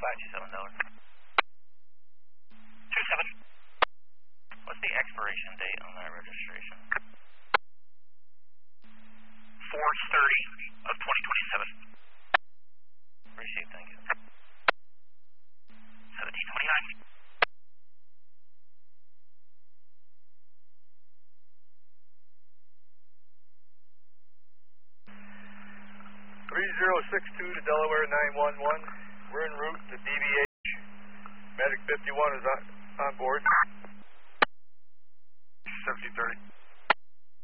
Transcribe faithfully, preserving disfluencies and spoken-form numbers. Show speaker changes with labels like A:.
A: five two seven Delaware.
B: two seven.
A: What's the expiration date on that registration?
B: four thirty of twenty twenty-seven.
A: Appreciate, thank you.
B: seventeen twenty-nine.
C: three zero six two to Delaware nine one one. We're en route to D V H. Medic fifty-one is on, on board.
D: seventeen thirty.